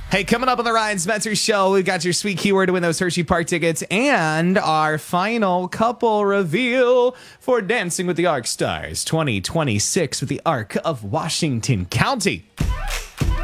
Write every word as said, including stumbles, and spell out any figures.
Hey, coming up on the Ryan Spencer Show, we've got your sweet keyword to win those Hershey Park tickets and our final couple reveal for Dancing with the Ark Stars twenty twenty-six with the Ark of Washington County.